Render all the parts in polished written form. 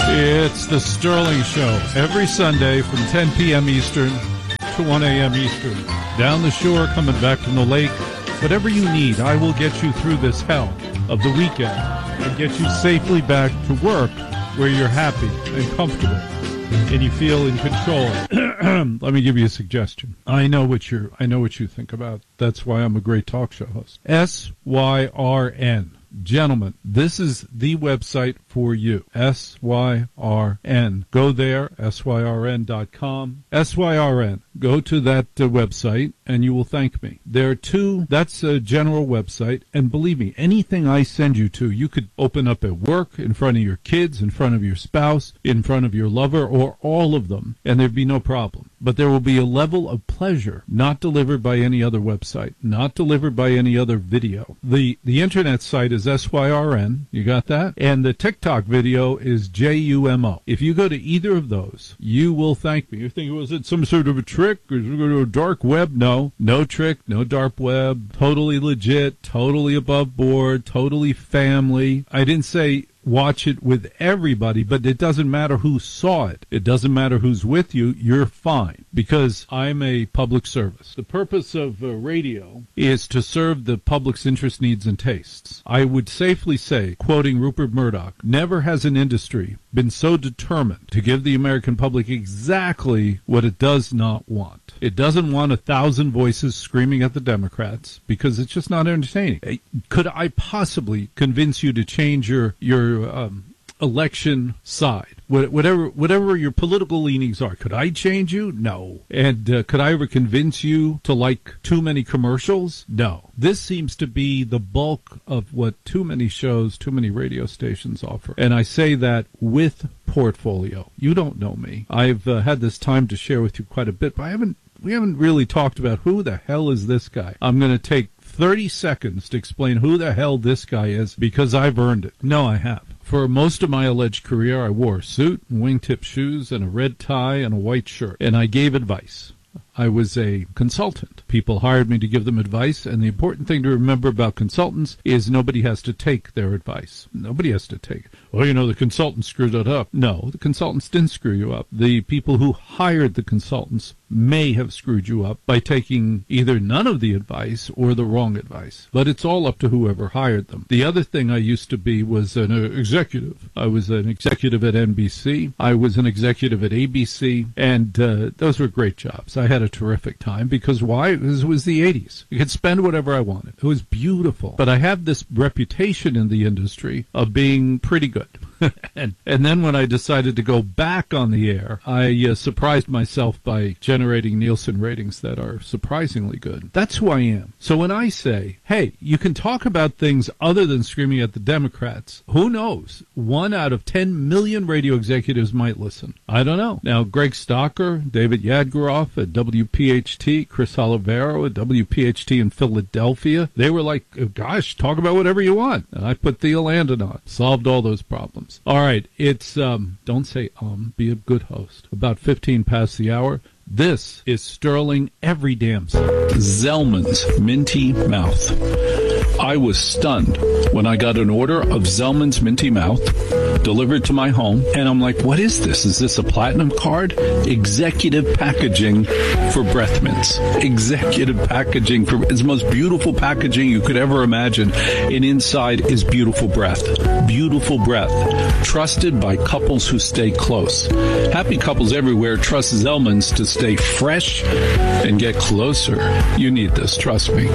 It's the Sterling Show, every Sunday from 10 p.m. Eastern to 1 a.m. Eastern. Down the shore, coming back from the lake. Whatever you need, I will get you through this hell of the weekend and get you safely back to work where you're happy and comfortable and you feel in control. Let me give you a suggestion. I know what you think about. That's why I'm a great talk show host. SYRN. Gentlemen, this is the website for you. SYRN. Go there, SYRN.com. SYRN. Go to that website, and you will thank me. There are two, that's a general website, and believe me, anything I send you to, you could open up at work, in front of your kids, in front of your spouse, in front of your lover, or all of them, and there'd be no problem. But there will be a level of pleasure not delivered by any other website, not delivered by any other video. The internet site is SYRN, you got that? And the TikTok video is JUMO. If you go to either of those, you will thank me. You're thinking, was it some sort of a trick? Or is it go to a dark web? No trick, no dark web. Totally legit, totally above board, totally family. I didn't say watch it with everybody, but it doesn't matter who saw it. It doesn't matter who's with you. You're fine because I'm a public service. The purpose of radio is to serve the public's interest, needs, and tastes. I would safely say, quoting Rupert Murdoch, never has an industry been so determined to give the American public exactly what it does not want. It doesn't want 1,000 voices screaming at the Democrats because it's just not entertaining. Could I possibly convince you to change your election side? Whatever your political leanings are, could I change you? No. And could I ever convince you to like too many commercials? No. This seems to be the bulk of what too many shows, too many radio stations offer. And I say that with portfolio. You don't know me. I've had this time to share with you quite a bit, but we haven't really talked about who the hell is this guy. I'm going to take 30 seconds to explain who the hell this guy is because I've earned it. No, I have. For most of my alleged career, I wore a suit, wingtip shoes, and a red tie and a white shirt, and I gave advice. I was a consultant. People hired me to give them advice, and the important thing to remember about consultants is nobody has to take their advice. Nobody has to take it. Well, the consultant screwed it up. No, the consultants didn't screw you up. The people who hired the consultants may have screwed you up by taking either none of the advice or the wrong advice. But it's all up to whoever hired them. The other thing I used to be was an executive. I was an executive at NBC. I was an executive at ABC, and those were great jobs. I had a terrific time because why? It was the 80s. You could spend whatever I wanted. It was beautiful. But I have this reputation in the industry of being pretty good. And then when I decided to go back on the air, I surprised myself by generating Nielsen ratings that are surprisingly good. That's who I am. So when I say, hey, you can talk about things other than screaming at the Democrats, who knows? 1 out of 10 million radio executives might listen. I don't know. Now, Greg Stocker, David Yadgaroff at WPHT, Chris Olivero at WPHT in Philadelphia, they were like, gosh, talk about whatever you want. And I put Theo Landon on. Solved all those problems. All right, it's, don't say be a good host. About 15 past the hour. This is Sterling every damn Zellman's Minty Mouth. I was stunned when I got an order of Zellman's Minty Mouth delivered to my home, and I'm like, what is this? Is this a platinum card? Executive packaging for breath mints. Executive packaging for, it's the most beautiful packaging you could ever imagine, and inside is beautiful breath. Beautiful breath. Trusted by couples who stay close. Happy couples everywhere trust Zellman's to stay fresh and get closer. You need this, trust me.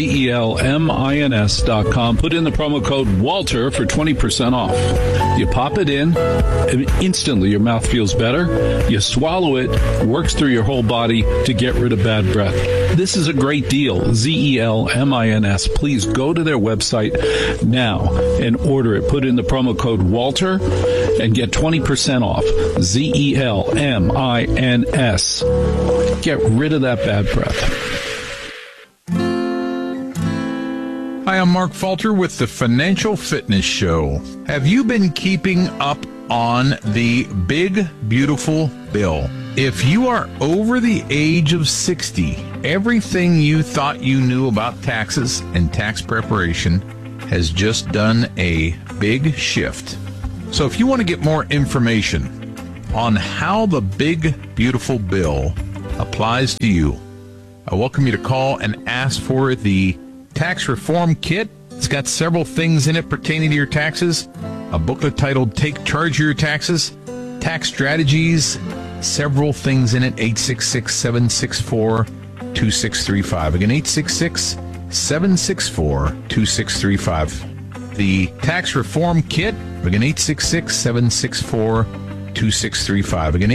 ZELMINS.com. Put in the promo code WALTER for 20% off. You pop it in, and instantly your mouth feels better. You swallow it, works through your whole body to get rid of bad breath. This is a great deal. ZELMINS. Please go to their website now and order it. Put in the promo code WALTER and get 20% off. ZELMINS. Get rid of that bad breath. Hi, I'm Mark Falter with the Financial Fitness Show. Have you been keeping up on the big, beautiful bill? If you are over the age of 60, everything you thought you knew about taxes and tax preparation has just done a big shift. So if you want to get more information on how the big, beautiful bill applies to you, I welcome you to call and ask for the tax reform kit. It's got several things in it pertaining to your taxes. A booklet titled Take Charge of Your Taxes, Tax Strategies, several things in it. 866-764-2635. Again, 866-764-2635. The tax reform kit. Again, 866-764-2635. Again,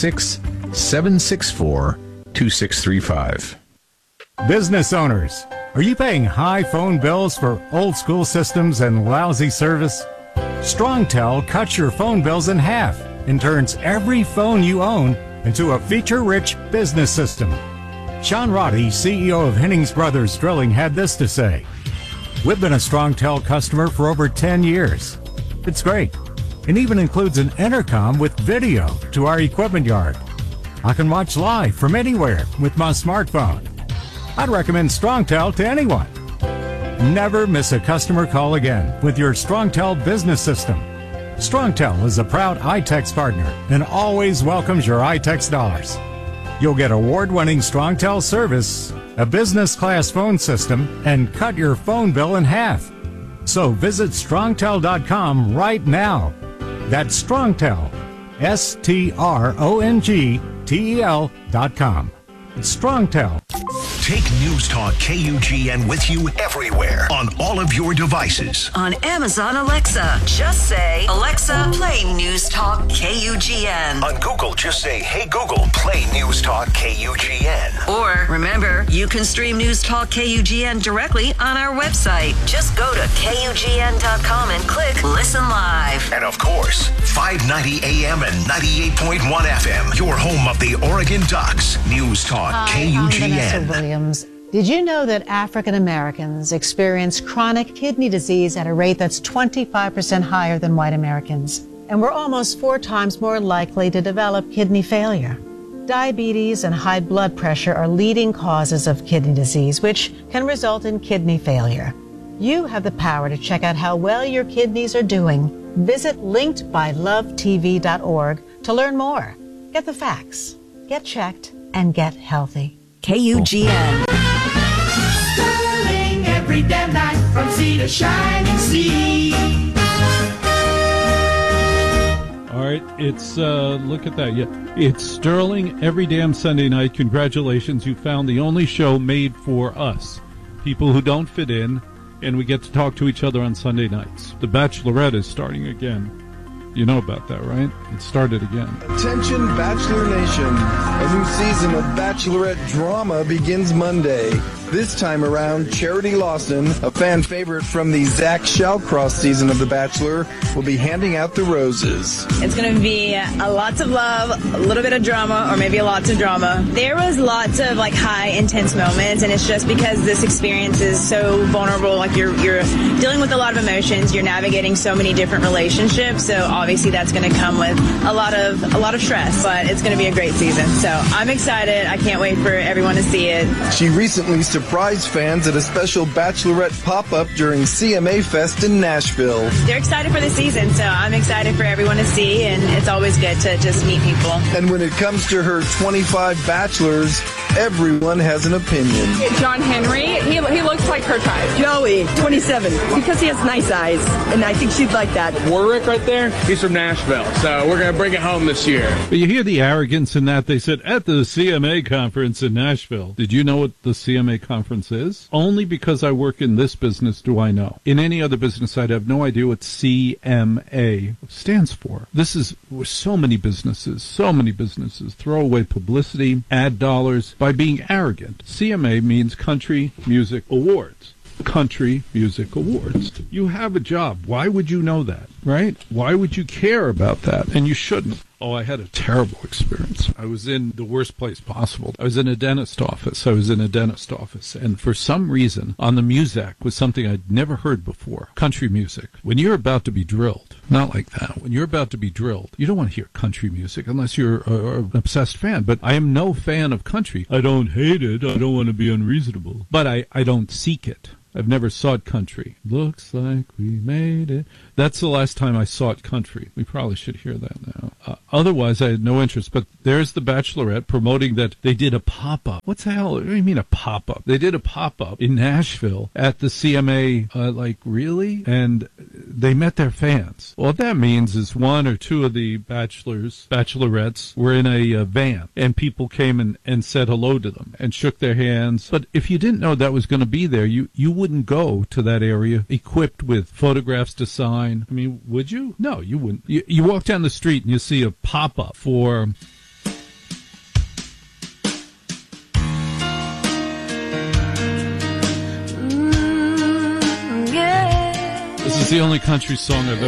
866-764-2635. Business owners, are you paying high phone bills for old school systems and lousy service? StrongTel cuts your phone bills in half and turns every phone you own into a feature-rich business system. Sean Roddy, CEO of Hennings Brothers Drilling, had this to say: "We've been a StrongTel customer for over 10 years. It's great. It even includes an intercom with video to our equipment yard. I can watch live from anywhere with my smartphone. I'd recommend StrongTel to anyone. Never miss a customer call again with your StrongTel business system. StrongTel is a proud iTex partner and always welcomes your iTex dollars. You'll get award-winning StrongTel service, a business-class phone system, and cut your phone bill in half. So visit StrongTel.com right now. That's StrongTel, StrongTel.com. It's StrongTel. Take News Talk KUGN with you everywhere on all of your devices. On Amazon Alexa, just say, "Alexa, play News Talk KUGN." On Google, just say, "Hey Google, play News Talk KUGN." Or, remember, you can stream News Talk KUGN directly on our website. Just go to KUGN.com and click Listen Live. And of course, 590 AM and 98.1 FM, your home of the Oregon Ducks. News Talk KUGN. I'm Vanessa Williams. Did you know that African Americans experience chronic kidney disease at a rate that's 25% higher than white Americans? And we're almost 4 times more likely to develop kidney failure. Diabetes and high blood pressure are leading causes of kidney disease, which can result in kidney failure. You have the power to check out how well your kidneys are doing. Visit linkedbylovetv.org to learn more. Get the facts, get checked, and get healthy. KUGN. Sterling every damn night from sea to shining sea. All right, it's, look at that. Yeah, it's Sterling every damn Sunday night. Congratulations, you found the only show made for us, people who don't fit in, and we get to talk to each other on Sunday nights. The Bachelorette is starting again. You know about that, right? It started again. Attention, Bachelor Nation. A new season of Bachelorette drama begins Monday. This time around, Charity Lawson, a fan favorite from the Zach Shallcross season of The Bachelor, will be handing out the roses. It's going to be a lots of love, a little bit of drama, or maybe a lots of drama. There was lots of like high, intense moments, and it's just because this experience is so vulnerable. Like you're dealing with a lot of emotions, you're navigating so many different relationships. So obviously that's going to come with a lot of stress, but it's going to be a great season. So I'm excited. I can't wait for everyone to see it. She recently surprised fans at a special Bachelorette pop-up during CMA Fest in Nashville. They're excited for the season, so I'm excited for everyone to see, and it's always good to just meet people. And when it comes to her 25 bachelors, everyone has an opinion. John Henry, he looks like her type. Joey, 27, because he has nice eyes, and I think she'd like that. Warwick right there, he's from Nashville, so we're going to bring it home this year. But you hear the arrogance in that. They said, at the CMA conference in Nashville. Did you know what the CMA conference is? Only because I work in this business do I know. In any other business, I'd have no idea what CMA stands for. This is so many businesses throw away publicity, ad dollars by being arrogant. CMA means Country Music Awards. Country Music Awards. You have a job. Why would you know that, right? Why would you care about that? And you shouldn't. Oh, I had a terrible experience. I was in the worst place possible. I was in a dentist office. And for some reason, on the Muzak was something I'd never heard before. Country music. When you're about to be drilled, not like that. When you're about to be drilled, you don't want to hear country music unless you're an obsessed fan. But I am no fan of country. I don't hate it. I don't want to be unreasonable. But I don't seek it. I've never sought country. Looks like we made it. That's the last last time I sought country. We probably should hear that now. Otherwise, I had no interest. But there's the Bachelorette promoting that they did a pop-up. What the hell? What do you mean a pop-up? They did a pop-up in Nashville at the CMA. Like, really? And they met their fans. Well, what that means is one or two of the bachelorettes were in a van, and people came and said hello to them and shook their hands. But if you didn't know that was going to be there, you wouldn't go to that area equipped with photographs to sign. I mean, would you? No, you wouldn't. You walk down the street and you see a pop-up for... This is the only country song I've